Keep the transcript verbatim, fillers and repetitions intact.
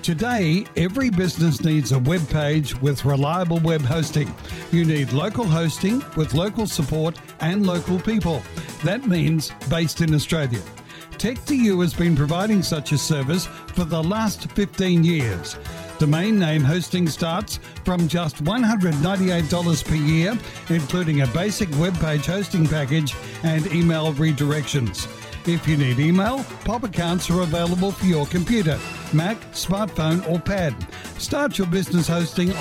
Today, every business needs a web page with reliable web hosting. You need local hosting with local support and local people. That means based in Australia. tech two u has been providing such a service for the last fifteen years. Domain name hosting starts from just one hundred ninety-eight dollars per year, including a basic web page hosting package and email redirections. If you need email, Pop accounts are available for your computer, Mac, smartphone or pad. Start your business hosting